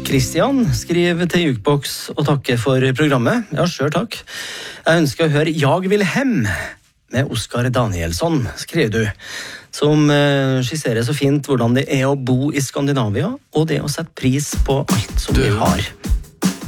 Christian skriver til Jukebox og takker for programmet. Ja, selv takk. Jeg ønsker å høre Jeg vil hem med Oskar Danielsson, skriver du, som skisserer så fint hvordan det å bo i Skandinavia, og det å sette pris på alt som vi har.